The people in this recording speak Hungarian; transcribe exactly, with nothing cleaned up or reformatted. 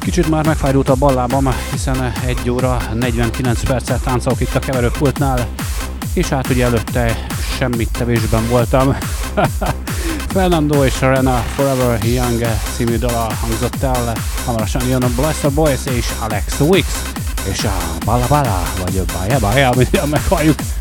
Kicsit már megfájdult a ballábam, hiszen egy óra negyvenkilenc percet táncolok itt a keverőpultnál, és hát ugye előtte semmit tevésben voltam. Fernando és Rena Forever Young című dala hangzott el, hamarosan jön a Bless the Boys és Alex Wicks, és a Bala Bala, vagy a Baja Baja, amit meghalljuk.